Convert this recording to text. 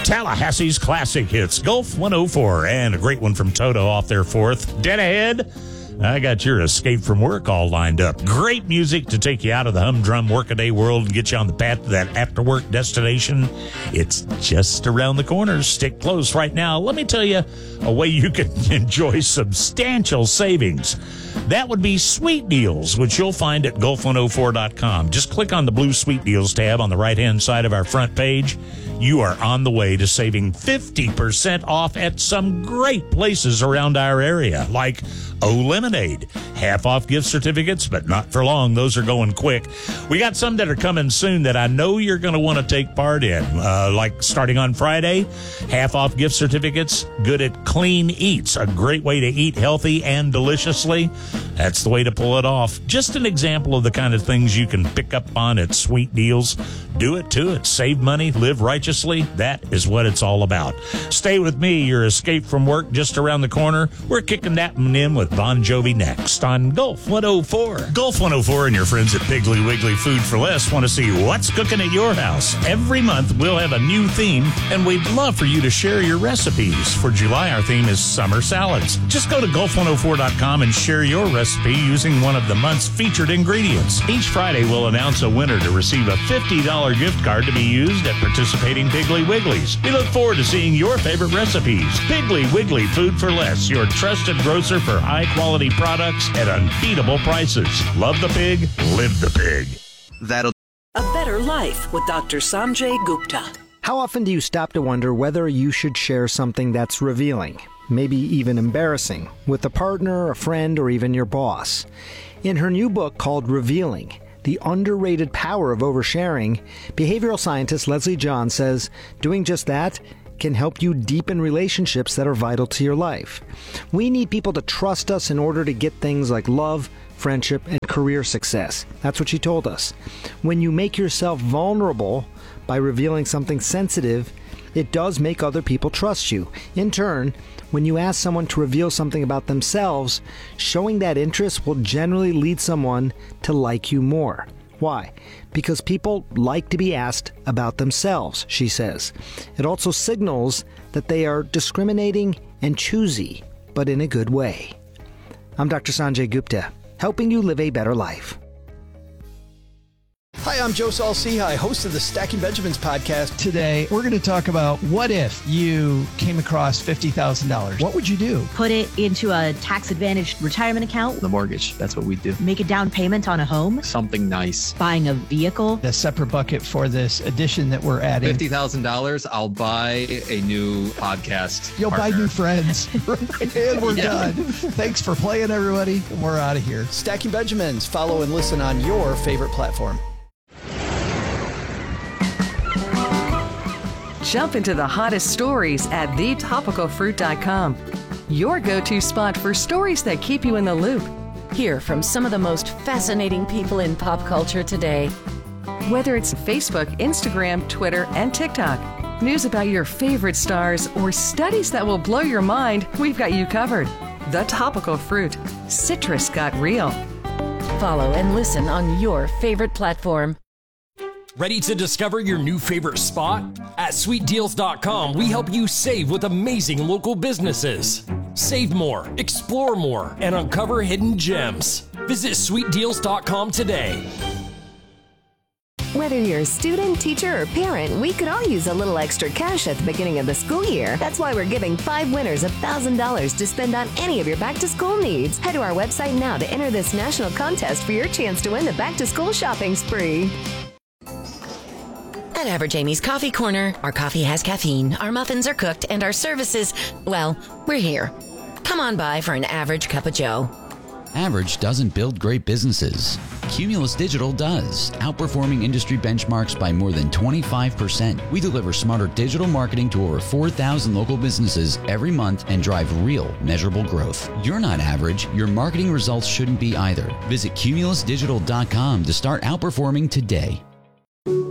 Tallahassee's classic hits, Gulf 104, and a great one from Toto off their fourth. Dead ahead, I got your Escape from Work all lined up. Great music to take you out of the humdrum workaday world and get you on the path to that after-work destination. It's just around the corner. Stick close right now. Let me tell you a way you can enjoy substantial savings. That would be Sweet Deals, which you'll find at Gulf104.com. Just click on the blue Sweet Deals tab on the right-hand side of our front page. You are on the way to saving 50% off at some great places around our area, like O Lemonade. Half off gift certificates, but not for long. Those are going quick. We got some that are coming soon that I know you're going to want to take part in, like starting on Friday, half off gift certificates. Good at Clean Eats, a great way to eat healthy and deliciously. That's the way to pull it off. Just an example of the kind of things you can pick up on at Sweet Deals. Do it to it. Save money, live righteously. That is what it's all about. Stay with me. Your Escape from Work just around the corner. We're kicking that one in with Bon Jovi next on Gulf 104. Gulf 104 and your friends at Piggly Wiggly Food for Less want to see what's cooking at your house. Every month we'll have a new theme, and we'd love for you to share your recipes. For July, our theme is summer salads. Just go to Gulf104.com and share your recipe using one of the month's featured ingredients. Each Friday, we'll announce a winner to receive a $50 gift card to be used at participating Piggly Wigglies. We look forward to seeing your favorite recipes. Piggly Wiggly Food for Less, your trusted grocer for high-quality products at unbeatable prices. Love the pig, live the pig. A better life with Dr. Sanjay Gupta. How often do you stop to wonder whether you should share something that's revealing, maybe even embarrassing, with a partner, a friend, or even your boss? In her new book called Revealing, The Underrated Power of Oversharing, behavioral scientist Leslie John says doing just that can help you deepen relationships that are vital to your life. We need people to trust us in order to get things like love, friendship, and career success. That's what she told us. When you make yourself vulnerable by revealing something sensitive, it does make other people trust you. In turn, when you ask someone to reveal something about themselves, showing that interest will generally lead someone to like you more. Why? Because people like to be asked about themselves, she says. It also signals that they are discriminating and choosy, but in a good way. I'm Dr. Sanjay Gupta, helping you live a better life. Hi, I'm Joe Saul-Sehy, host of the Stacking Benjamins podcast. Today, we're going to talk about what if you came across $50,000? What would you do? Put it into a tax-advantaged retirement account. The mortgage, that's what we do. Make a down payment on a home. Something nice. Buying a vehicle. A separate bucket for this addition that we're adding. $50,000, I'll buy a new podcast You'll partner. buy new friends. And we're done. Thanks for playing, everybody. And we're out of here. Stacking Benjamins. Follow and listen on your favorite platform. Jump into the hottest stories at thetopicalfruit.com. Your go-to spot for stories that keep you in the loop. Hear from some of the most fascinating people in pop culture today. Whether it's Facebook, Instagram, Twitter, and TikTok, news about your favorite stars, or studies that will blow your mind, we've got you covered. The Topical Fruit. Citrus got real. Follow and listen on your favorite platform. Ready to discover your new favorite spot? At SweetDeals.com, we help you save with amazing local businesses. Save more, explore more, and uncover hidden gems. Visit SweetDeals.com today. Whether you're a student, teacher, or parent, we could all use a little extra cash at the beginning of the school year. That's why we're giving 5 winners $1,000 to spend on any of your back-to-school needs. Head to our website now to enter this national contest for your chance to win the back-to-school shopping spree. At Average Amy's Coffee Corner, our coffee has caffeine, our muffins are cooked, and our services, well, we're here. Come on by for an average cup of joe. Average doesn't build great businesses. Cumulus Digital does, outperforming industry benchmarks by more than 25%. We deliver smarter digital marketing to over 4,000 local businesses every month and drive real, measurable growth. You're not average. Your marketing results shouldn't be either. Visit cumulusdigital.com to start outperforming today.